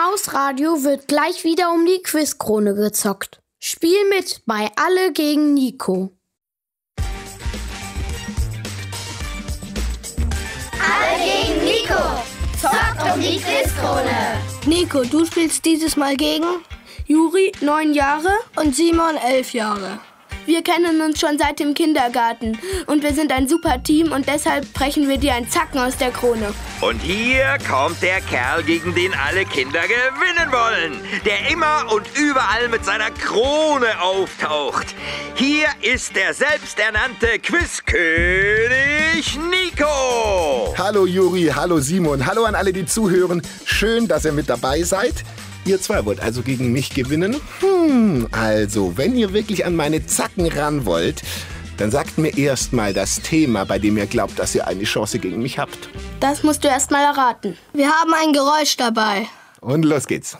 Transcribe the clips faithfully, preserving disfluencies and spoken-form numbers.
Mausradio wird gleich wieder um die Quizkrone gezockt. Spiel mit bei Alle gegen Nico. Alle gegen Nico. Zockt um die Quizkrone. Nico, du spielst dieses Mal gegen Juri, neun Jahre. und Simon, elf Jahre. Wir kennen uns schon seit dem Kindergarten und wir sind ein super Team und deshalb brechen wir dir einen Zacken aus der Krone. Und hier kommt der Kerl, gegen den alle Kinder gewinnen wollen, der immer und überall mit seiner Krone auftaucht. Hier ist der selbsternannte Quizkönig Nico. Hallo Juri, hallo Simon, hallo an alle, die zuhören. Schön, dass ihr mit dabei seid. Ihr zwei wollt also gegen mich gewinnen? Hm, also, wenn ihr wirklich an meine Zacken ran wollt, dann sagt mir erst mal das Thema, bei dem ihr glaubt, dass ihr eine Chance gegen mich habt. Das musst du erst mal erraten. Wir haben ein Geräusch dabei. Und los geht's.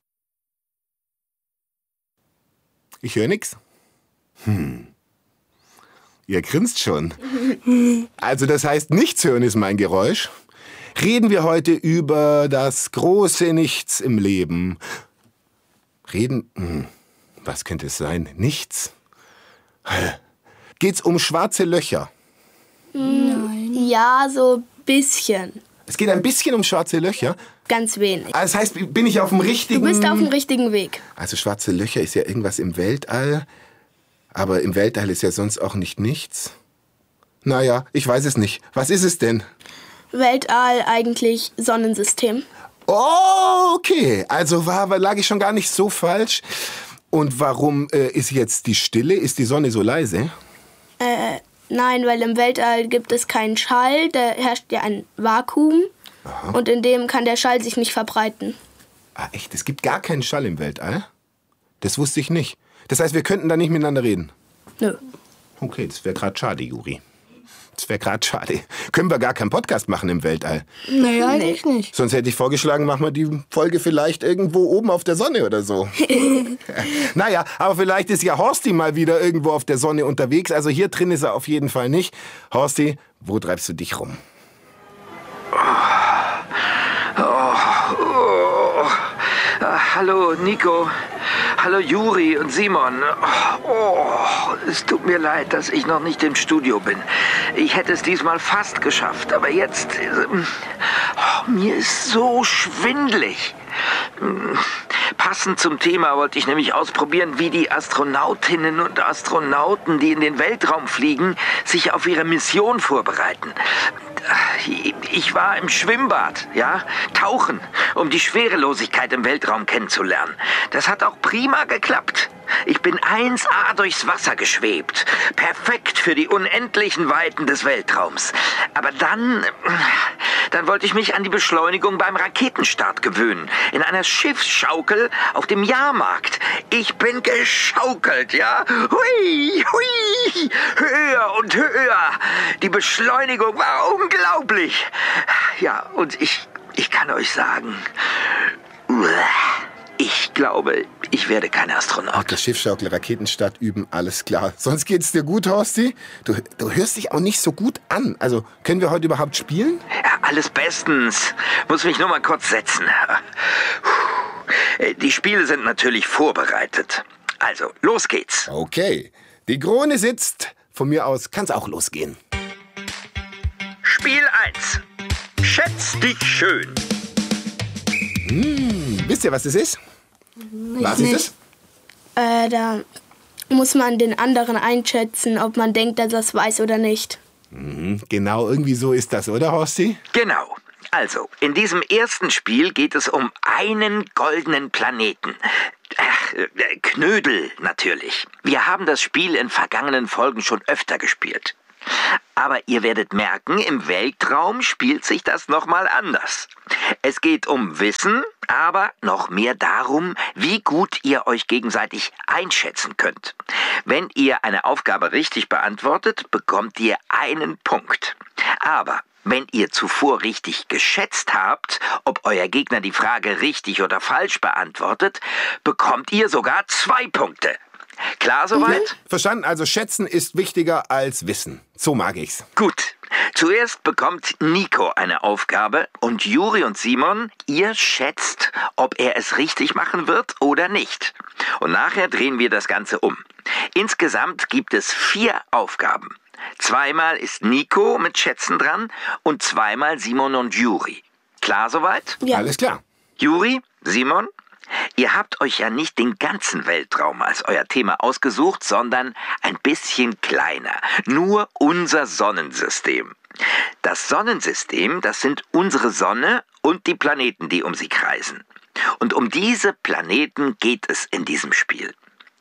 Ich höre nix. Hm. Ihr grinst schon. Also das heißt, nichts hören ist mein Geräusch. Reden wir heute über das große Nichts im Leben. Reden, hm, was könnte es sein? Nichts? Geht's um schwarze Löcher? Nein. Ja, so ein bisschen. Es geht ein bisschen um schwarze Löcher? Ganz wenig. Das heißt, bin ich auf dem richtigen... Du bist auf dem richtigen Weg. Also schwarze Löcher ist ja irgendwas im Weltall. Aber im Weltall ist ja sonst auch nicht nichts. Naja, ich weiß es nicht. Was ist es denn? Weltall eigentlich Sonnensystem. Oh, okay. Also war, war, lag ich schon gar nicht so falsch. Und warum äh, ist jetzt die Stille? Ist die Sonne so leise? Äh, nein, weil im Weltall gibt es keinen Schall. Da herrscht ja ein Vakuum. Aha. Und in dem kann der Schall sich nicht verbreiten. Ah, echt? Es gibt gar keinen Schall im Weltall? Das wusste ich nicht. Das heißt, wir könnten da nicht miteinander reden? Nö. Okay, das wäre gerade schade, Juri. Das wäre gerade schade. Können wir gar keinen Podcast machen im Weltall? Naja, eigentlich nicht. Sonst hätte ich vorgeschlagen, machen wir die Folge vielleicht irgendwo oben auf der Sonne oder so. Naja, aber vielleicht ist ja Horsti mal wieder irgendwo auf der Sonne unterwegs. Also hier drin ist er auf jeden Fall nicht. Horsti, wo treibst du dich rum? Oh, oh, oh. Ah, hallo Nico. Hallo Juri und Simon. Oh, es tut mir leid, dass ich noch nicht im Studio bin. Ich hätte es diesmal fast geschafft, aber jetzt... Oh, mir ist so schwindelig. Passend zum Thema wollte ich nämlich ausprobieren, wie die Astronautinnen und Astronauten, die in den Weltraum fliegen, sich auf ihre Mission vorbereiten. Ich war im Schwimmbad, ja, tauchen, um die Schwerelosigkeit im Weltraum kennenzulernen. Das hat auch prima geklappt. Ich bin eins A durchs Wasser geschwebt. Perfekt für die unendlichen Weiten des Weltraums. Aber dann, dann wollte ich mich an die Beschleunigung beim Raketenstart gewöhnen. In einer Schiffsschaukel auf dem Jahrmarkt. Ich bin geschaukelt, ja? Hui, hui, höher und höher. Die Beschleunigung war unglaublich. Ja, und ich, ich kann euch sagen... Ich glaube, ich werde kein Astronaut. Ach, das Schiffsschaukel, Raketenstart üben, alles klar. Sonst geht's dir gut, Horsti? Du, du hörst dich auch nicht so gut an. Also, können wir heute überhaupt spielen? Ja, alles bestens. Muss mich nur mal kurz setzen. Die Spiele sind natürlich vorbereitet. Also, los geht's. Okay, die Krone sitzt. Von mir aus kann's auch losgehen. Spiel eins. Schätz dich schön. Hm, wisst ihr, was das ist? Ich was nicht. ist es? Äh, da muss man den anderen einschätzen, ob man denkt, dass er es weiß oder nicht. Mhm, genau, irgendwie so ist das, oder, Horsti? Genau. Also, in diesem ersten Spiel geht es um einen goldenen Planeten. Ach, äh, Knödel natürlich. Wir haben das Spiel in vergangenen Folgen schon öfter gespielt. Aber ihr werdet merken, im Weltraum spielt sich das nochmal anders. Es geht um Wissen, aber noch mehr darum, wie gut ihr euch gegenseitig einschätzen könnt. Wenn ihr eine Aufgabe richtig beantwortet, bekommt ihr einen Punkt. Aber wenn ihr zuvor richtig geschätzt habt, ob euer Gegner die Frage richtig oder falsch beantwortet, bekommt ihr sogar zwei Punkte. Klar soweit? Mhm. Verstanden, also schätzen ist wichtiger als wissen. So mag ich's. Gut, Zuerst bekommt Nico eine Aufgabe und Juri und Simon, ihr schätzt, ob er es richtig machen wird oder nicht. Und nachher drehen wir das Ganze um. Insgesamt gibt es vier Aufgaben. Zweimal ist Nico mit Schätzen dran und zweimal Simon und Juri. Klar soweit? Ja. Alles klar. Juri, Simon, ihr habt euch ja nicht den ganzen Weltraum als euer Thema ausgesucht, sondern ein bisschen kleiner. Nur unser Sonnensystem. Das Sonnensystem, das sind unsere Sonne und die Planeten, die um sie kreisen. Und um diese Planeten geht es in diesem Spiel.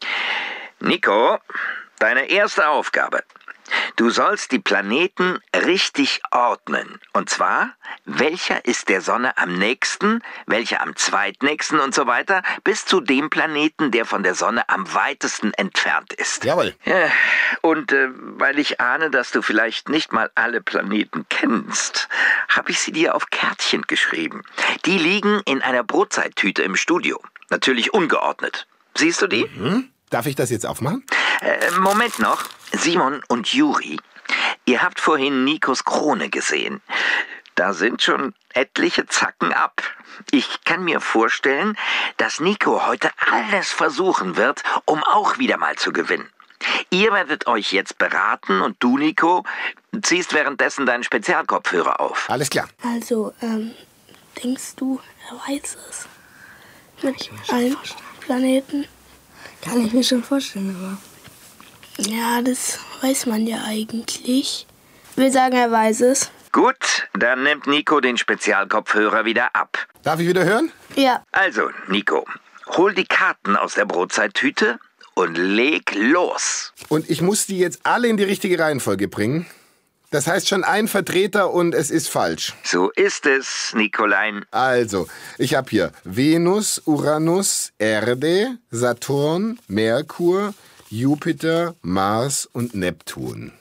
Nico, deine erste Aufgabe. Du sollst die Planeten richtig ordnen. Und zwar, welcher ist der Sonne am nächsten, welcher am zweitnächsten und so weiter, bis zu dem Planeten, der von der Sonne am weitesten entfernt ist. Jawohl. Ja, und äh, weil ich ahne, dass du vielleicht nicht mal alle Planeten kennst, habe ich sie dir auf Kärtchen geschrieben. Die liegen in einer Brotzeittüte im Studio. Natürlich ungeordnet. Siehst du die? Mhm. Darf ich das jetzt aufmachen? Äh, Moment noch. Simon und Juri, ihr habt vorhin Nikos Krone gesehen. Da sind schon etliche Zacken ab. Ich kann mir vorstellen, dass Nico heute alles versuchen wird, um auch wieder mal zu gewinnen. Ihr werdet euch jetzt beraten und du, Nico, ziehst währenddessen deinen Spezialkopfhörer auf. Alles klar. Also, ähm, denkst du, er weiß es? Mit allen Planeten? Kann ich mir schon vorstellen, aber... Ja, das weiß man ja eigentlich. Wir sagen, er weiß es. Gut, dann nimmt Nico den Spezialkopfhörer wieder ab. Darf ich wieder hören? Ja. Also, Nico, hol die Karten aus der Brotzeittüte und leg los. Und ich muss die jetzt alle in die richtige Reihenfolge bringen. Das heißt schon ein Vertreter und es ist falsch. So ist es, Nicolein. Also, ich habe hier Venus, Uranus, Erde, Saturn, Merkur, Jupiter, Mars und Neptun.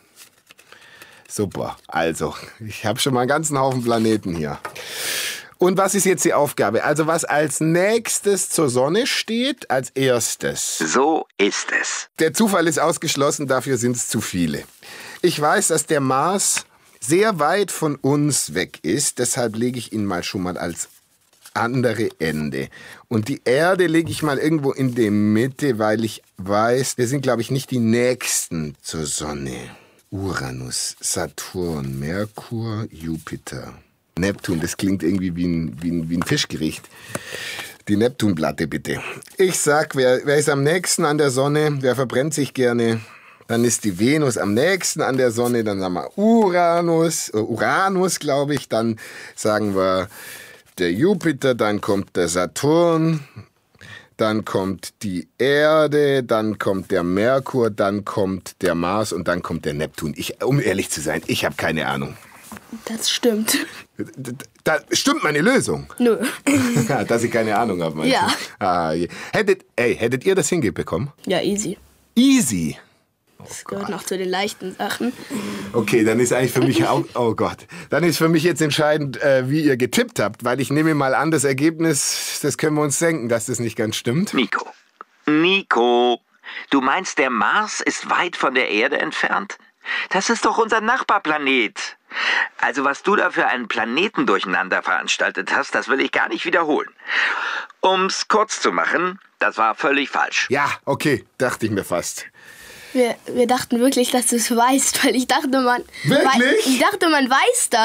Super, also, ich habe schon mal einen ganzen Haufen Planeten hier. Und was ist jetzt die Aufgabe? Also, was als nächstes zur Sonne steht, als erstes. So ist es. Der Zufall ist ausgeschlossen, dafür sind es zu viele. Ich weiß, dass der Mars sehr weit von uns weg ist, deshalb lege ich ihn mal schon mal als andere Ende. Und die Erde lege ich mal irgendwo in die Mitte, weil ich weiß, wir sind, glaube ich, nicht die Nächsten zur Sonne. Uranus, Saturn, Merkur, Jupiter. Neptun, das klingt irgendwie wie ein, wie ein, wie ein Fischgericht. Die Neptunplatte bitte. Ich sag, wer, wer ist am nächsten an der Sonne? Wer verbrennt sich gerne? Dann ist die Venus am nächsten an der Sonne. Dann sagen wir Uranus, äh, Uranus, glaube ich. Dann sagen wir der Jupiter, dann kommt der Saturn, dann kommt die Erde, dann kommt der Merkur, dann kommt der Mars und dann kommt der Neptun. Ich, um ehrlich zu sein, ich habe keine Ahnung. Das stimmt. Da stimmt meine Lösung. Nö. Dass ich keine Ahnung habe. Ja. Ah, je. hättet, ey, hättet ihr das hingebekommen? Ja, easy. Easy. Das gehört noch zu den leichten Sachen. Okay, dann ist eigentlich für mich auch, oh Gott, dann ist für mich jetzt entscheidend, äh, wie ihr getippt habt, weil ich nehme mal an, das Ergebnis, das können wir uns denken, dass das nicht ganz stimmt. Nico. Nico, du meinst, der Mars ist weit von der Erde entfernt? Das ist doch unser Nachbarplanet. Also was du da für einen Planeten durcheinander veranstaltet hast, das will ich gar nicht wiederholen. Um's kurz zu machen, das war völlig falsch. Ja, okay, dachte ich mir fast. Wir, wir dachten wirklich, dass du es weißt, weil ich dachte, man... Wirklich? Ich dachte, man weiß das.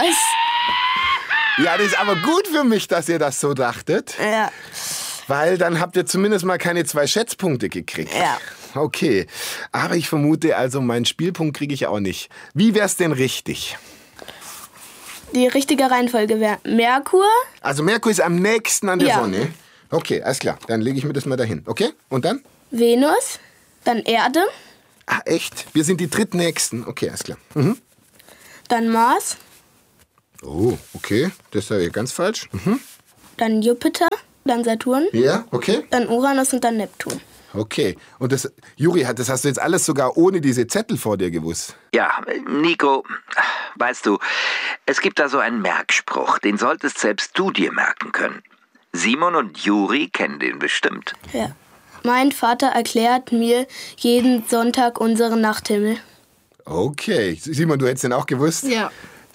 Ja, das ist aber gut für mich, dass ihr das so dachtet. Ja. Weil dann habt ihr zumindest mal keine zwei Schätzpunkte gekriegt. Ja. Okay, aber ich vermute, also meinen Spielpunkt kriege ich auch nicht. Wie wär's denn richtig? Die richtige Reihenfolge wäre Merkur. Also Merkur ist am nächsten an der Ja. Sonne. Okay, alles klar. Dann lege ich mir das mal dahin. Okay? Und dann? Venus, dann Erde, Ah, echt? Wir sind die drittnächsten. Okay, alles klar. Mhm. dann Mars, Oh, okay. Das war ja ganz falsch. Mhm. dann Jupiter, dann Saturn, Ja, okay. dann Uranus und dann Neptun. Okay. Und das, Juri, hat- das hast du jetzt alles sogar ohne diese Zettel vor dir gewusst. Ja, Nico, weißt du, es gibt da so einen Merkspruch, den solltest selbst du dir merken können. Simon und Juri kennen den bestimmt. Ja. Mein Vater erklärt mir jeden Sonntag unseren Nachthimmel. Okay. Simon, du hättest den auch gewusst? Ja.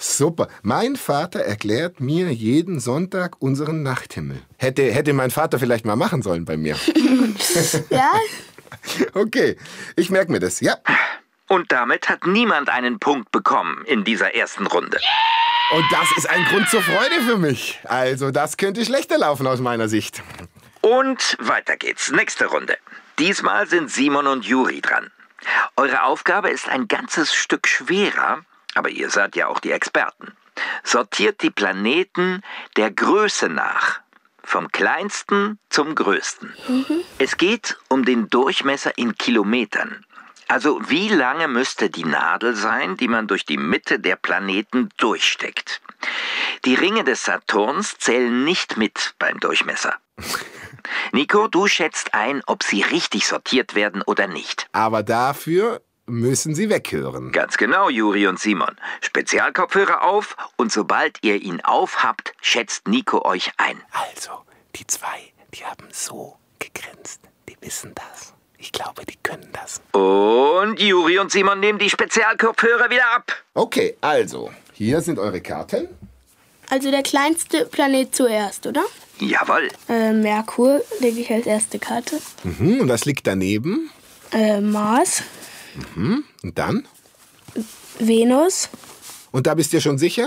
Super. Mein Vater erklärt mir jeden Sonntag unseren Nachthimmel. Hätte, hätte mein Vater vielleicht mal machen sollen bei mir. Ja? Okay, ich merke mir das, ja. Und damit hat niemand einen Punkt bekommen in dieser ersten Runde. Und das ist ein Grund zur Freude für mich. Also das könnte schlechter laufen aus meiner Sicht. Und weiter geht's. Nächste Runde. Diesmal sind Simon und Juri dran. Eure Aufgabe ist ein ganzes Stück schwerer, aber ihr seid ja auch die Experten. Sortiert die Planeten der Größe nach. Vom kleinsten zum größten. Mhm. Es geht um den Durchmesser in Kilometern. Also wie lange müsste die Nadel sein, die man durch die Mitte der Planeten durchsteckt? Die Ringe des Saturns zählen nicht mit beim Durchmesser. Nico, du schätzt ein, ob sie richtig sortiert werden oder nicht. Aber dafür müssen Sie weghören. Ganz genau, Juri und Simon. Spezialkopfhörer auf und sobald ihr ihn aufhabt, schätzt Nico euch ein. Also, die zwei, die haben so gegrinst. Die wissen das. Ich glaube, die können das. Und Juri und Simon nehmen die Spezialkopfhörer wieder ab. Okay, also, hier sind eure Karten. Also der kleinste Planet zuerst, oder? Jawohl. Äh, Merkur lege ich als erste Karte. Mhm, und was liegt daneben? Äh, Mars. Mhm, und dann? Venus. Und da bist du schon sicher?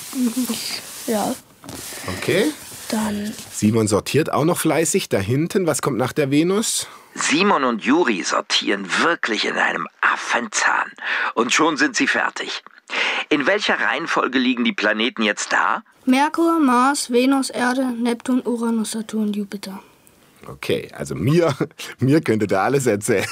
Ja. Okay. Dann Simon sortiert auch noch fleißig da hinten. Was kommt nach der Venus? Simon und Juri sortieren wirklich in einem Affenzahn. Und schon sind sie fertig. In welcher Reihenfolge liegen die Planeten jetzt da? Merkur, Mars, Venus, Erde, Neptun, Uranus, Saturn, Jupiter. Okay, also mir, mir könntet ihr alles erzählen.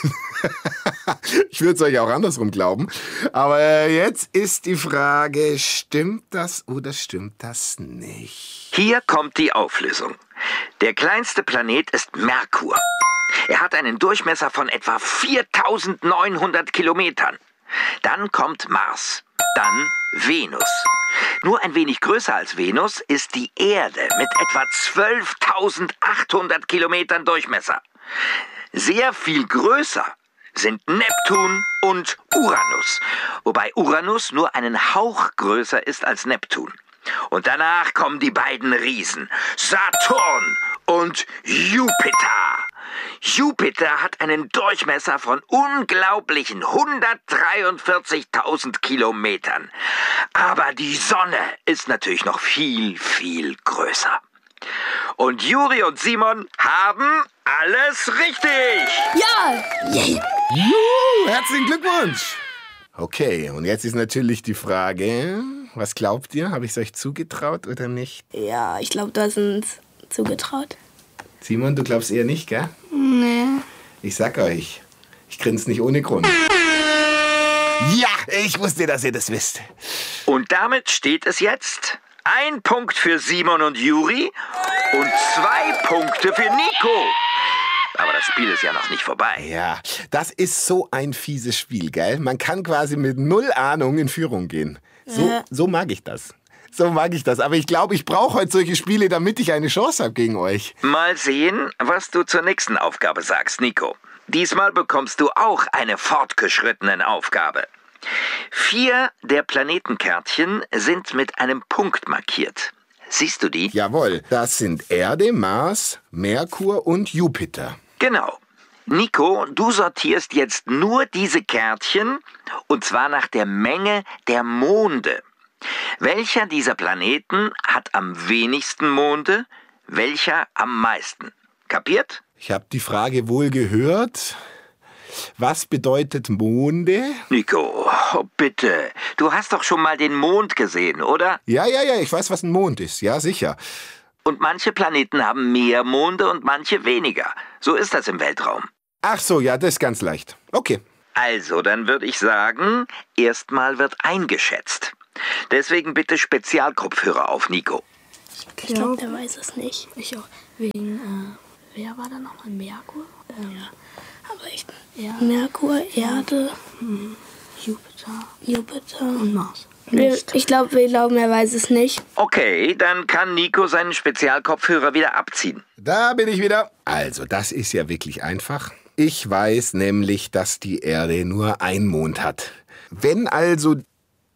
Ich würde es euch auch andersrum glauben. Aber jetzt ist die Frage, stimmt das oder stimmt das nicht? Hier kommt die Auflösung. Der kleinste Planet ist Merkur. Er hat einen Durchmesser von etwa viertausendneunhundert Kilometern. Dann kommt Mars. Dann Venus. Nur ein wenig größer als Venus ist die Erde mit etwa zwölftausendachthundert Kilometern Durchmesser. Sehr viel größer sind Neptun und Uranus, wobei Uranus nur einen Hauch größer ist als Neptun. Und danach kommen die beiden Riesen, Saturn und Jupiter. Jupiter hat einen Durchmesser von unglaublichen hundertdreiundvierzigtausend Kilometern. Aber die Sonne ist natürlich noch viel, viel größer. Und Juri und Simon haben alles richtig. ja! Juhu, herzlichen Glückwunsch! Okay, und jetzt ist natürlich die Frage, was glaubt ihr? Habe ich es euch zugetraut oder nicht? Ja, ich glaube, da sind zugetraut. Simon, du glaubst eher nicht, gell? Nee. Ich sag euch, ich grinse nicht ohne Grund. Ja, ich wusste, dass ihr das wisst. Und damit steht es jetzt ein Punkt für Simon und Juri und zwei Punkte für Nico. Aber das Spiel ist ja noch nicht vorbei. Ja, das ist so ein fieses Spiel, gell? Man kann quasi mit null Ahnung in Führung gehen. So, Ja. so mag ich das. So mag ich das. Aber ich glaube, ich brauche heute solche Spiele, damit ich eine Chance habe gegen euch. Mal sehen, was du zur nächsten Aufgabe sagst, Nico. Diesmal bekommst du auch eine fortgeschrittene Aufgabe. Vier der Planetenkärtchen sind mit einem Punkt markiert. Siehst du die? Jawohl, das sind Erde, Mars, Merkur und Jupiter. Genau. Nico, du sortierst jetzt nur diese Kärtchen, und zwar nach der Menge der Monde. Welcher dieser Planeten hat am wenigsten Monde, welcher am meisten? Kapiert? Ich habe die Frage wohl gehört. Was bedeutet Monde? Nico, oh bitte. Du hast doch schon mal den Mond gesehen, oder? Ja, ja, ja, ich weiß, was ein Mond ist. Ja, sicher. Und manche Planeten haben mehr Monde und manche weniger. So ist das im Weltraum. Ach so, ja, das ist ganz leicht. Okay. Also, dann würde ich sagen, erstmal wird eingeschätzt. Deswegen bitte Spezialkopfhörer auf, Nico. Ich glaube, der weiß es nicht. Ich auch. Wegen, äh, wer war da nochmal? Merkur? Ähm, ja. Aber ich, Ja. Merkur, Erde, Jupiter Jupiter. und Mars. Wir, ich glaube, wir glauben, er weiß es nicht. Okay, dann kann Nico seinen Spezialkopfhörer wieder abziehen. Da bin ich wieder. Also, das ist ja wirklich einfach. Ich weiß nämlich, dass die Erde nur einen Mond hat. Wenn also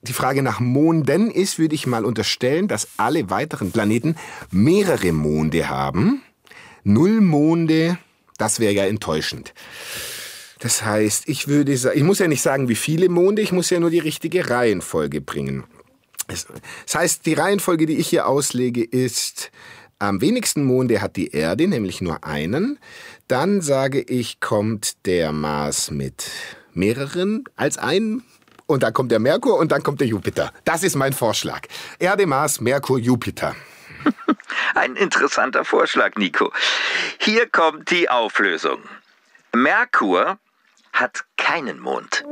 die Frage nach Monden ist, würde ich mal unterstellen, dass alle weiteren Planeten mehrere Monde haben. Null Monde, das wäre ja enttäuschend. Das heißt, ich würde sagen, ich muss ja nicht sagen, wie viele Monde, ich muss ja nur die richtige Reihenfolge bringen. Das heißt, die Reihenfolge, die ich hier auslege, ist, am wenigsten Monde hat die Erde, nämlich nur einen. Dann sage ich, kommt der Mars mit mehreren als einen. Und dann kommt der Merkur und dann kommt der Jupiter. Das ist mein Vorschlag. Erde, Mars, Merkur, Jupiter. Ein interessanter Vorschlag, Nico. Hier kommt die Auflösung. Merkur hat keinen Mond.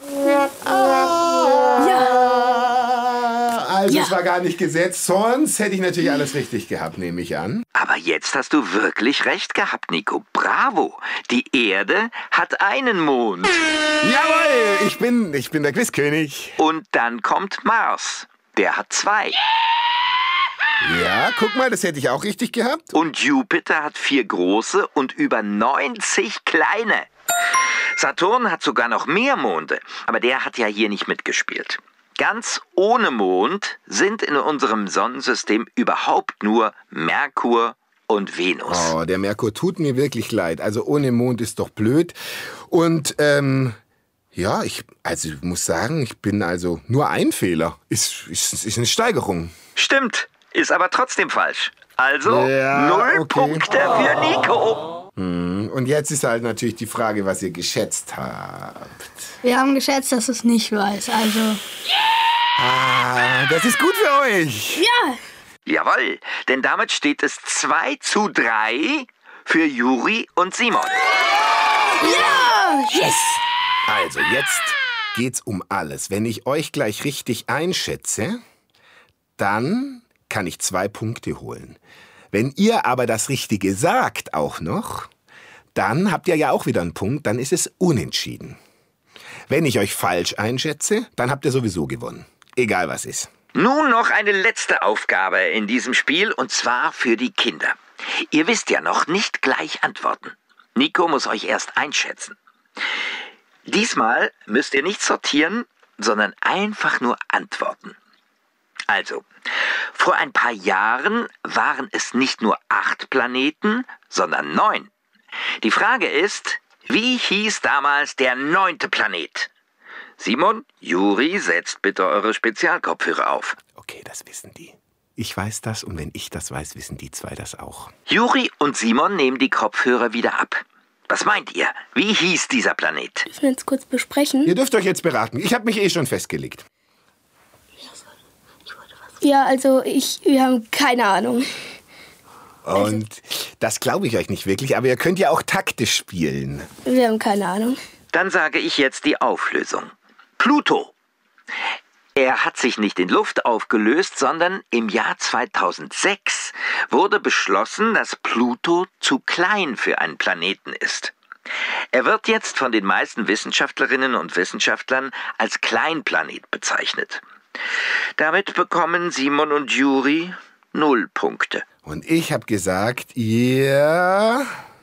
Also Ja. es war gar nicht gesetzt, sonst hätte ich natürlich alles richtig gehabt, nehme ich an. Aber jetzt hast du wirklich recht gehabt, Nico. Bravo. Die Erde hat einen Mond. Jawohl, ich bin, ich bin der Quizkönig. Und dann kommt Mars. Der hat zwei. Ja, guck mal, das hätte ich auch richtig gehabt. Und Jupiter hat vier große und über neunzig kleine. Saturn hat sogar noch mehr Monde, aber der hat ja hier nicht mitgespielt. Ganz ohne Mond sind in unserem Sonnensystem überhaupt nur Merkur und Venus. Oh, der Merkur tut mir wirklich leid. Also ohne Mond ist doch blöd. Und, ähm, ja, ich, also ich muss sagen, ich bin also nur ein Fehler. Ist, ist, ist eine Steigerung. Stimmt, ist aber trotzdem falsch. Also Ja, null okay. Punkte für Nico. Und jetzt ist halt natürlich die Frage, was ihr geschätzt habt. Wir haben geschätzt, dass es nicht weiß. Also, Ah, das ist gut für euch. Ja, Jawohl, denn damit steht es zwei zu drei für Juri und Simon. yes. Also, jetzt geht's um alles. Wenn ich euch gleich richtig einschätze, dann kann ich zwei Punkte holen. Wenn ihr aber das Richtige sagt auch noch, dann habt ihr ja auch wieder einen Punkt, dann ist es unentschieden. Wenn ich euch falsch einschätze, dann habt ihr sowieso gewonnen. Egal was ist. Nun noch eine letzte Aufgabe in diesem Spiel, und zwar für die Kinder. Ihr wisst ja noch nicht gleich antworten. Nico muss euch erst einschätzen. Diesmal müsst ihr nicht sortieren, sondern einfach nur antworten. Also, vor ein paar Jahren waren es nicht nur acht Planeten, sondern neun. Die Frage ist, wie hieß damals der neunte Planet? Simon, Juri, setzt bitte eure Spezialkopfhörer auf. Okay, das wissen die. Ich weiß das und wenn ich das weiß, wissen die zwei das auch. Juri und Simon nehmen die Kopfhörer wieder ab. Was meint ihr? Wie hieß dieser Planet? Müssen wir jetzt kurz besprechen? Ihr dürft euch jetzt beraten. Ich habe mich eh schon festgelegt. Ja, also ich, wir haben keine Ahnung. Und das glaube ich euch nicht wirklich, aber ihr könnt ja auch taktisch spielen. Wir haben keine Ahnung. Dann sage ich jetzt die Auflösung. Pluto. Er hat sich nicht in Luft aufgelöst, sondern im Jahr zweitausendsechs wurde beschlossen, dass Pluto zu klein für einen Planeten ist. Er wird jetzt von den meisten Wissenschaftlerinnen und Wissenschaftlern als Kleinplanet bezeichnet. Damit bekommen Simon und Juri null Punkte. Und ich habe gesagt, ihr...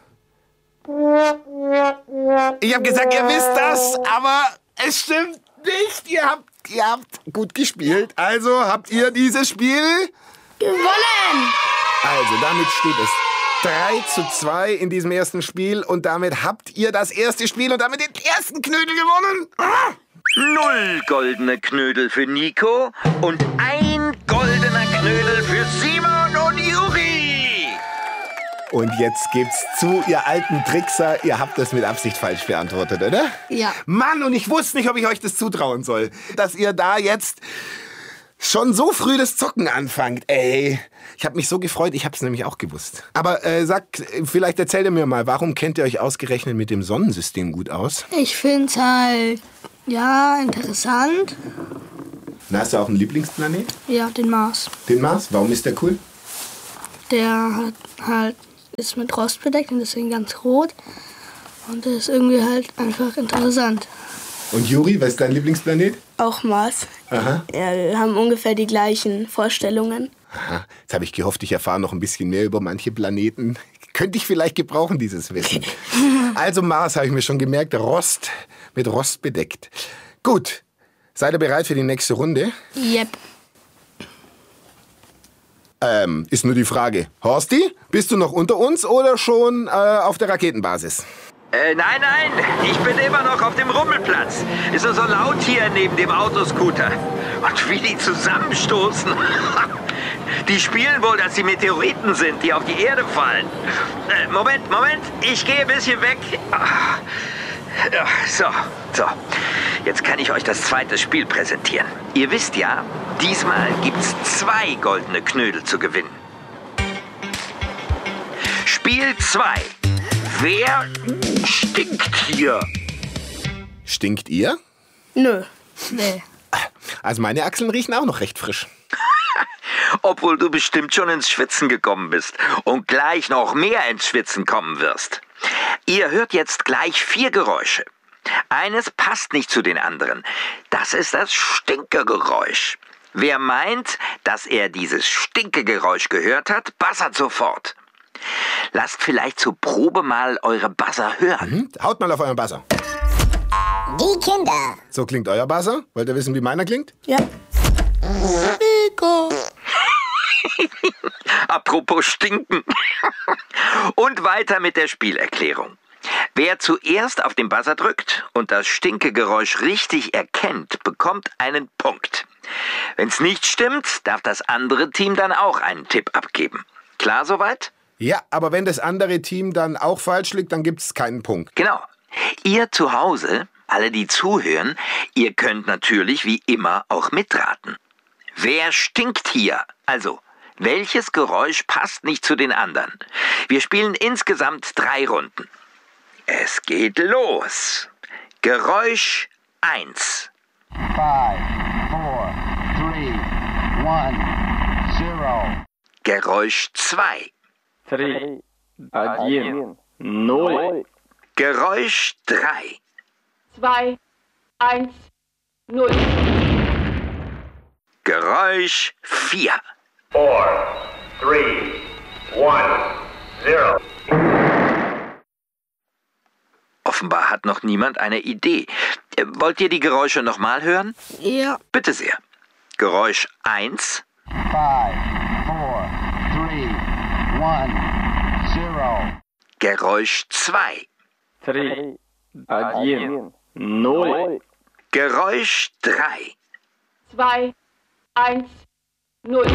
Ich habe gesagt, ihr wisst das, aber es stimmt nicht. Ihr habt, ihr habt gut gespielt. Also habt ihr dieses Spiel... Gewonnen! Also damit steht es drei zu zwei in diesem ersten Spiel. Und damit habt ihr das erste Spiel und damit den ersten Knödel gewonnen. Ah! Null goldene Knödel für Nico und ein goldener Knödel für Simon und Juri. Und jetzt gibt's zu, ihr alten Trickser, ihr habt das mit Absicht falsch beantwortet, oder? ja. Mann, und ich wusste nicht, ob ich euch das zutrauen soll, dass ihr da jetzt schon so früh das Zocken anfangt. Ey, ich habe mich so gefreut, ich habe es nämlich auch gewusst. Aber äh, sagt, vielleicht erzählt ihr mir mal, warum kennt ihr euch ausgerechnet mit dem Sonnensystem gut aus? Ich finde es halt, ja, interessant. Na, hast du auch einen Lieblingsplanet? Ja, den Mars. Den Mars? Warum ist der cool? Der hat halt, ist mit Rost bedeckt und deswegen ganz rot. Und der ist irgendwie halt einfach interessant. Und Juri, was ist dein Lieblingsplanet? Auch Mars. Aha. Ja, wir haben ungefähr die gleichen Vorstellungen. Aha. Jetzt habe ich gehofft, ich erfahre noch ein bisschen mehr über manche Planeten. Könnte ich vielleicht gebrauchen, dieses Wissen. Also Mars habe ich mir schon gemerkt, Rost, mit Rost bedeckt. Gut, Seid ihr bereit für die nächste Runde? Yep. Ähm, ist nur die Frage. Horsti, bist du noch unter uns oder schon äh, auf der Raketenbasis? Äh, nein, nein, ich bin immer noch auf dem Rummelplatz. Ist nur so laut hier neben dem Autoscooter. Und wie die zusammenstoßen. Die spielen wohl, dass sie Meteoriten sind, die auf die Erde fallen. Äh, Moment, Moment, ich gehe ein bisschen weg. Ah. Ja, so, so. Jetzt kann ich euch das zweite Spiel präsentieren. Ihr wisst ja, diesmal gibt's zwei goldene Knödel zu gewinnen. Spiel zwei. Wer stinkt hier? Stinkt ihr? Nö. Nee. Also meine Achseln riechen auch noch recht frisch. Obwohl du bestimmt schon ins Schwitzen gekommen bist und gleich noch mehr ins Schwitzen kommen wirst. Ihr hört jetzt gleich vier Geräusche. Eines passt nicht zu den anderen. Das ist das Stinkegeräusch. Wer meint, dass er dieses Stinkegeräusch gehört hat, buzzert sofort. Lasst vielleicht zur Probe mal eure Buzzer hören. Mhm. Haut mal auf euren Buzzer. Die Kinder. So klingt euer Buzzer. Wollt ihr wissen, wie meiner klingt? Ja. Nico. Apropos stinken. Und weiter mit der Spielerklärung. Wer zuerst auf den Buzzer drückt und das Stinkegeräusch richtig erkennt, bekommt einen Punkt. Wenn es nicht stimmt, darf das andere Team dann auch einen Tipp abgeben. Klar soweit? Ja, aber wenn das andere Team dann auch falsch liegt, dann gibt's keinen Punkt. Genau. Ihr zu Hause, alle die zuhören, ihr könnt natürlich wie immer auch mitraten. Wer stinkt hier? Also, welches Geräusch passt nicht zu den anderen? Wir spielen insgesamt drei Runden. Es geht los. Geräusch eins. Five, four, three, one, zero. Geräusch zwei. Три, один, ноль. Geräusch drei. zwei, eins, null. Geräusch vier. Four, three, one, zero. Offenbar hat noch niemand eine Idee. Äh, Wollt ihr die Geräusche nochmal hören? Ja. Bitte sehr. Geräusch eins. Five, four, three, one, zero. Geräusch zwei. Три, один, ноль. Geräusch drei. zwei, eins, null.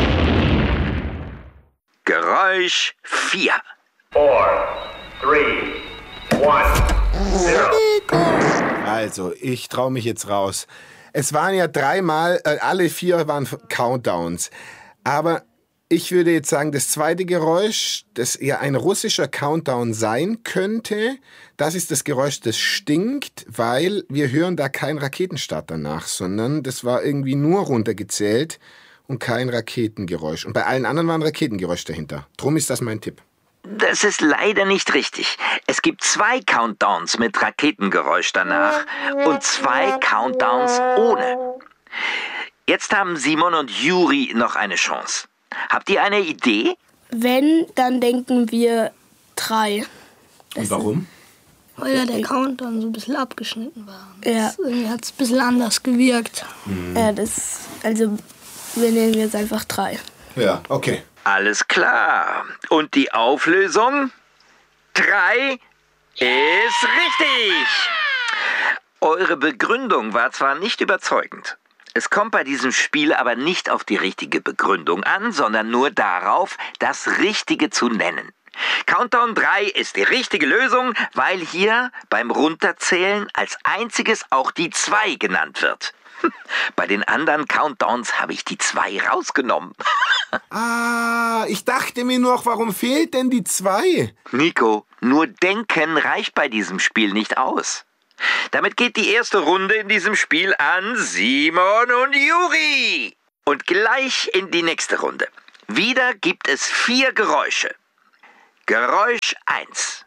Geräusch vier. Four, three, one, zero. Also, ich traue mich jetzt raus. Es waren ja dreimal, äh, alle vier waren Countdowns. Aber ich würde jetzt sagen, das zweite Geräusch, das ja ein russischer Countdown sein könnte, das ist das Geräusch, das stinkt, weil wir hören da keinen Raketenstart danach, sondern das war irgendwie nur runtergezählt und kein Raketengeräusch. Und bei allen anderen war ein Raketengeräusch dahinter. Drum ist das mein Tipp. Das ist leider nicht richtig. Es gibt zwei Countdowns mit Raketengeräusch danach und zwei Countdowns ohne. Jetzt haben Simon und Juri noch eine Chance. Habt ihr eine Idee? Wenn, dann denken wir drei. Und warum? Weil ja der Countdown so ein bisschen abgeschnitten war. Ja. Das, irgendwie hat es ein bisschen anders gewirkt. Ja, das, also wir nehmen jetzt einfach drei. Ja, okay. Alles klar. Und die Auflösung? Drei ist richtig. Eure Begründung war zwar nicht überzeugend. Es kommt bei diesem Spiel aber nicht auf die richtige Begründung an, sondern nur darauf, das Richtige zu nennen. Countdown drei ist die richtige Lösung, weil hier beim Runterzählen als einziges auch die zwei genannt wird. Bei den anderen Countdowns habe ich die zwei rausgenommen. Ah, ich dachte mir noch, warum fehlt denn die zwei? Nico, nur denken reicht bei diesem Spiel nicht aus. Damit geht die erste Runde in diesem Spiel an Simon und Juri. Und gleich in die nächste Runde. Wieder gibt es vier Geräusche. Geräusch eins.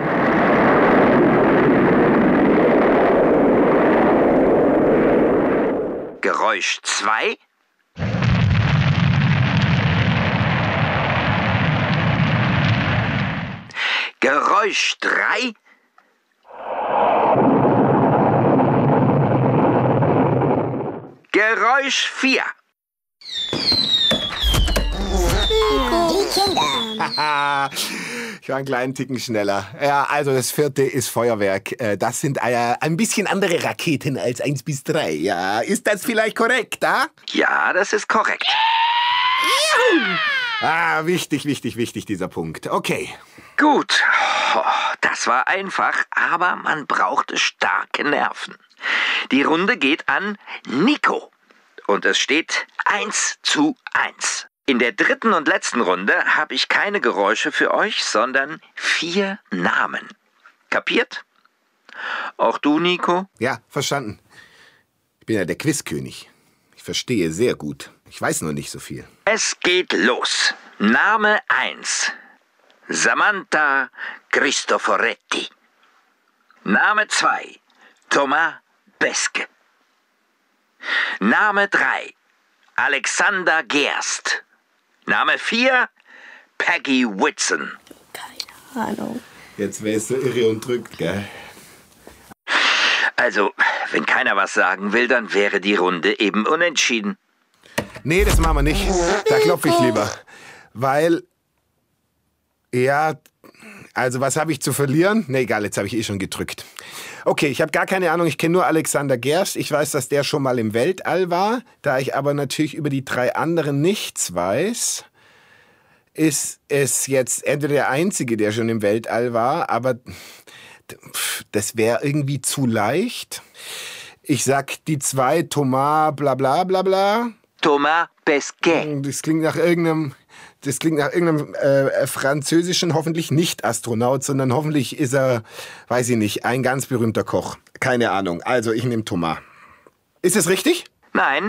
Geräusch zwei. Geräusch drei. Geräusch vier. Die Kinder. Haha, ich war einen kleinen Ticken schneller. Ja, also das vierte ist Feuerwerk. Äh, Das sind äh, ein bisschen andere Raketen als eins bis drei. Ja, ist das vielleicht korrekt, ah? Ja, das ist korrekt. Ah, wichtig, wichtig, wichtig, dieser Punkt. Okay. Gut, oh, das war einfach, aber man brauchte starke Nerven. Die Runde geht an Nico. Und es steht eins zu eins. In der dritten und letzten Runde habe ich keine Geräusche für euch, sondern vier Namen. Kapiert? Auch du, Nico? Ja, verstanden. Ich bin ja der Quizkönig. Ich verstehe sehr gut. Ich weiß nur nicht so viel. Es geht los. Name eins. Samantha Cristoforetti. Name zwei. Thomas Beske. Name drei. Alexander Gerst. Name vier. Peggy Whitson. Keine Ahnung. Jetzt wärst du irre und drückt, gell? Also, wenn keiner was sagen will, dann wäre die Runde eben unentschieden. Nee, das machen wir nicht. Da klopfe ich lieber. Weil, ja, also was habe ich zu verlieren? Nee, egal, jetzt habe ich eh schon gedrückt. Okay, ich habe gar keine Ahnung, ich kenne nur Alexander Gerst. Ich weiß, dass der schon mal im Weltall war. Da ich aber natürlich über die drei anderen nichts weiß, ist es jetzt entweder der Einzige, der schon im Weltall war, aber das wäre irgendwie zu leicht. Ich sag die zwei, Thomas, bla bla bla bla. Thomas Pesquet. Das klingt nach irgendeinem, das klingt nach irgendeinem äh, französischen, hoffentlich nicht Astronaut, sondern hoffentlich ist er, weiß ich nicht, ein ganz berühmter Koch. Keine Ahnung. Also ich nehme Thomas. Ist es richtig? Nein.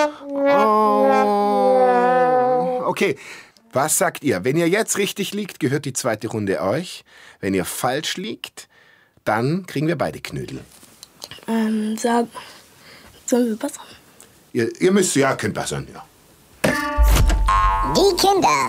Oh. Okay. Was sagt ihr? Wenn ihr jetzt richtig liegt, gehört die zweite Runde euch. Wenn ihr falsch liegt, dann kriegen wir beide Knödel. Ähm, sag. Sollen wir passen? Ihr, ihr müsst, ja, könnt passen, ja. Die Kinder.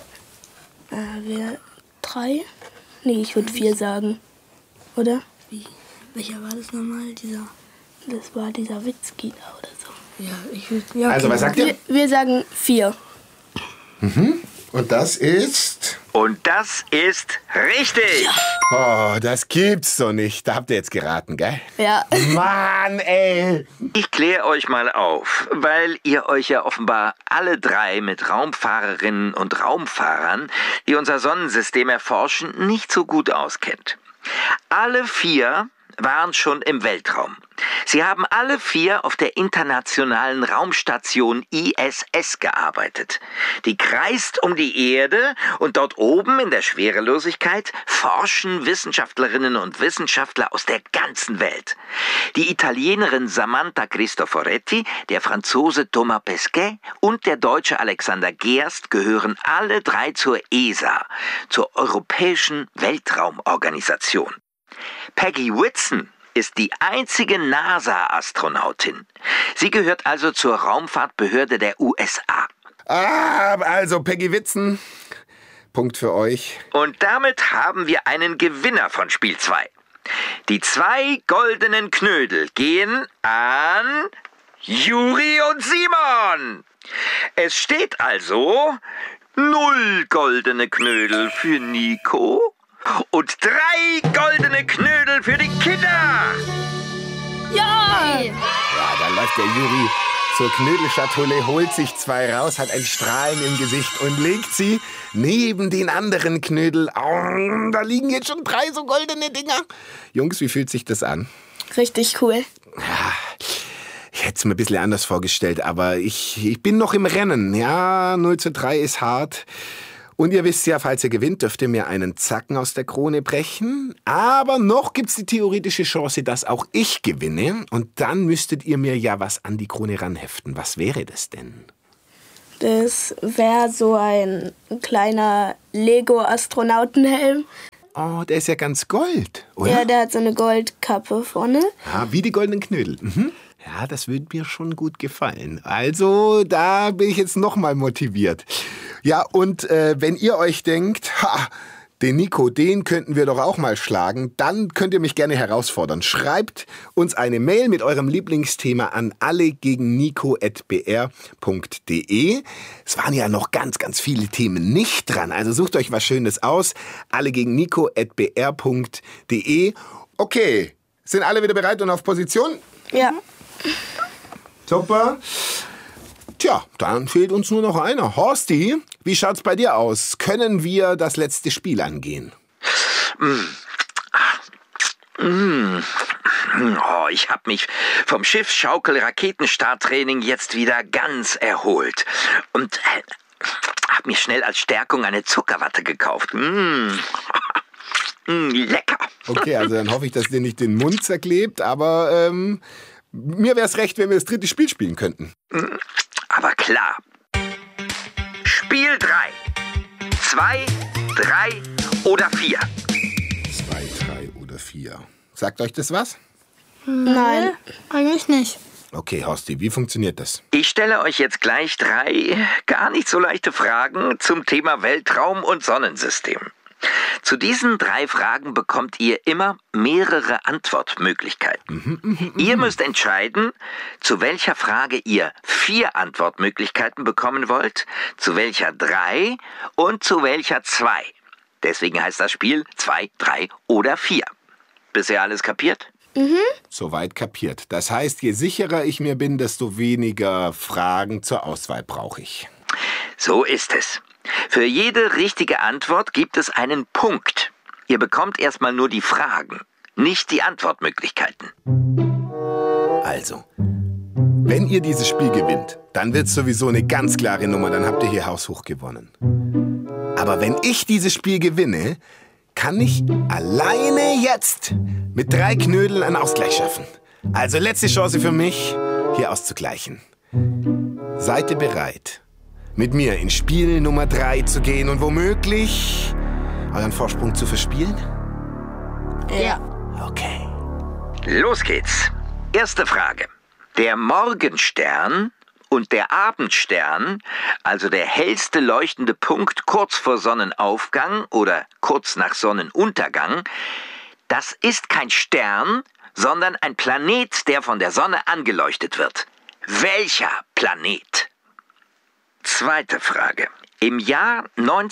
Äh, wir drei? Nee, ich würde vier sagen. Oder? Wie? Welcher war das nochmal? Dieser. Das war dieser Witzki da oder so. Ja, ich würde. Ja, Also, was sagt ihr? Wir, wir sagen vier. Mhm. Und das ist... Und das ist richtig. Oh, das gibt's doch nicht. Da habt ihr jetzt geraten, gell? Ja. Mann, ey. Ich kläre euch mal auf, weil ihr euch ja offenbar alle drei mit Raumfahrerinnen und Raumfahrern, die unser Sonnensystem erforschen, nicht so gut auskennt. Alle vier waren schon im Weltraum. Sie haben alle vier auf der internationalen Raumstation I S S gearbeitet. Die kreist um die Erde und dort oben in der Schwerelosigkeit forschen Wissenschaftlerinnen und Wissenschaftler aus der ganzen Welt. Die Italienerin Samantha Cristoforetti, der Franzose Thomas Pesquet und der Deutsche Alexander Gerst gehören alle drei zur E S A, zur Europäischen Weltraumorganisation. Peggy Whitson ist die einzige NASA-Astronautin. Sie gehört also zur Raumfahrtbehörde der U S A. Ah, also Peggy Whitson, Punkt für euch. Und damit haben wir einen Gewinner von Spiel zwei. Die zwei goldenen Knödel gehen an Juri und Simon. Es steht also null goldene Knödel für Nico und drei goldene Knödel für die Kinder. Ja! Ja, da läuft der Juri zur Knödelschatulle, holt sich zwei raus, hat ein Strahlen im Gesicht und legt sie neben den anderen Knödel. Oh, da liegen jetzt schon drei so goldene Dinger. Jungs, wie fühlt sich das an? Richtig cool. Ja, ich hätte es mir ein bisschen anders vorgestellt, aber ich, ich bin noch im Rennen. Ja, null zu drei ist hart. Und ihr wisst ja, falls ihr gewinnt, dürft ihr mir einen Zacken aus der Krone brechen. Aber noch gibt's die theoretische Chance, dass auch ich gewinne. Und dann müsstet ihr mir ja was an die Krone ranheften. Was wäre das denn? Das wäre so ein kleiner Lego-Astronautenhelm. Oh, der ist ja ganz gold, oder? Ja, der hat so eine Goldkappe vorne. Ja, wie die goldenen Knödel. Mhm. Ja, das würde mir schon gut gefallen. Also, da bin ich jetzt noch mal motiviert. Ja, und äh, wenn ihr euch denkt, ha, Den Nico, den könnten wir doch auch mal schlagen. Dann könnt ihr mich gerne herausfordern. Schreibt uns eine Mail mit eurem Lieblingsthema an alle gegen nico at b r punkt d e. Es waren ja noch ganz, ganz viele Themen nicht dran. Also sucht euch was Schönes aus. alle gegen nico at b r punkt d e. Okay, sind alle wieder bereit und auf Position? Ja. Super. Tja, dann fehlt uns nur noch einer. Horsti, wie schaut's bei dir aus? Können wir das letzte Spiel angehen? Mm. Mm. Oh, ich habe mich vom Schiffsschaukel-Raketenstarttraining jetzt wieder ganz erholt. Und äh, habe mir schnell als Stärkung eine Zuckerwatte gekauft. Mm. Mm, lecker. Okay, also dann hoffe ich, dass dir nicht den Mund zerklebt. Aber ähm, mir wäre es recht, wenn wir das dritte Spiel spielen könnten. Mm. Aber klar. Spiel drei. Zwei, drei oder vier. Zwei, drei oder vier. Sagt euch das was? Nein, eigentlich nicht. Okay, Horsti, wie funktioniert das? Ich stelle euch jetzt gleich drei gar nicht so leichte Fragen zum Thema Weltraum und Sonnensystem. Zu diesen drei Fragen bekommt ihr immer mehrere Antwortmöglichkeiten. Ihr müsst entscheiden, zu welcher Frage ihr vier Antwortmöglichkeiten bekommen wollt, zu welcher drei und zu welcher zwei. Deswegen heißt das Spiel zwei, drei oder vier. Bisher alles kapiert? Mhm. Soweit kapiert. Das heißt, je sicherer ich mir bin, desto weniger Fragen zur Auswahl brauche ich. So ist es. Für jede richtige Antwort gibt es einen Punkt. Ihr bekommt erstmal nur die Fragen, nicht die Antwortmöglichkeiten. Also, wenn ihr dieses Spiel gewinnt, dann wird es sowieso eine ganz klare Nummer, dann habt ihr hier haushoch gewonnen. Aber wenn ich dieses Spiel gewinne, kann ich alleine jetzt mit drei Knödeln einen Ausgleich schaffen. Also letzte Chance für mich, hier auszugleichen. Seid ihr bereit, mit mir in Spiel Nummer drei zu gehen und womöglich euren Vorsprung zu verspielen? Ja. Okay. Los geht's. Erste Frage. Der Morgenstern und der Abendstern, also der hellste leuchtende Punkt kurz vor Sonnenaufgang oder kurz nach Sonnenuntergang, das ist kein Stern, sondern ein Planet, der von der Sonne angeleuchtet wird. Welcher Planet? Zweite Frage. Im Jahr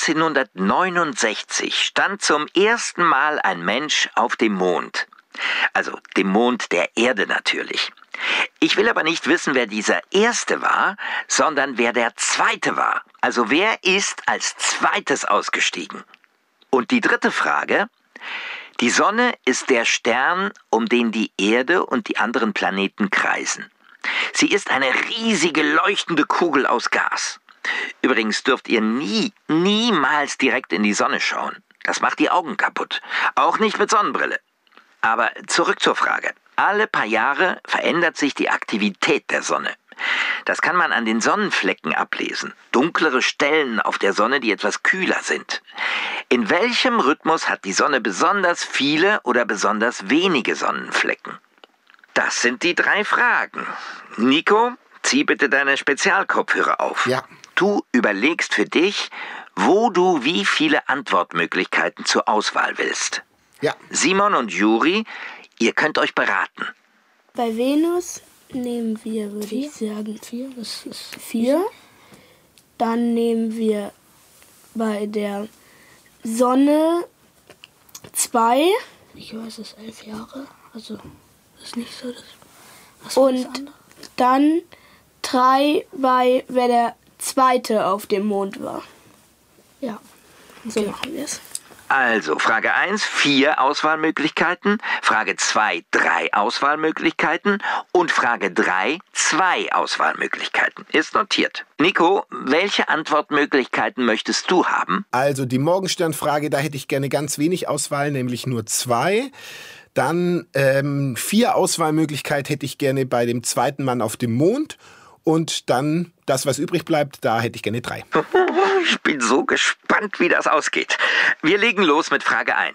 neunzehnhundertneunundsechzig stand zum ersten Mal ein Mensch auf dem Mond. Also dem Mond der Erde natürlich. Ich will aber nicht wissen, wer dieser Erste war, sondern wer der Zweite war. Also wer ist als Zweites ausgestiegen? Und die dritte Frage. Die Sonne ist der Stern, um den die Erde und die anderen Planeten kreisen. Sie ist eine riesige leuchtende Kugel aus Gas. Übrigens dürft ihr nie, niemals direkt in die Sonne schauen. Das macht die Augen kaputt. Auch nicht mit Sonnenbrille. Aber zurück zur Frage. Alle paar Jahre verändert sich die Aktivität der Sonne. Das kann man an den Sonnenflecken ablesen. Dunklere Stellen auf der Sonne, die etwas kühler sind. In welchem Rhythmus hat die Sonne besonders viele oder besonders wenige Sonnenflecken? Das sind die drei Fragen. Nico, zieh bitte deine Spezialkopfhörer auf. Ja. Du überlegst für dich, wo du wie viele Antwortmöglichkeiten zur Auswahl willst. Ja. Simon und Juri, ihr könnt euch beraten. Bei Venus nehmen wir, würde ich sagen, Vier, das ist vier. Dann nehmen wir bei der Sonne zwei. Ich weiß, es ist elf Jahre. Also, das ist nicht so das. Was war das Und andere? dann drei bei, wer der Zweite auf dem Mond war. Ja. So machen wir es. Also, Frage eins, vier Auswahlmöglichkeiten. Frage zwei, drei Auswahlmöglichkeiten. Und Frage drei, zwei Auswahlmöglichkeiten. Ist notiert. Nico, welche Antwortmöglichkeiten möchtest du haben? Also die Morgensternfrage, da hätte ich gerne ganz wenig Auswahl, nämlich nur zwei. Dann ähm, vier Auswahlmöglichkeiten hätte ich gerne bei dem zweiten Mann auf dem Mond. Und dann das, was übrig bleibt, da hätte ich gerne drei. Ich bin so gespannt, wie das ausgeht. Wir legen los mit Frage eins.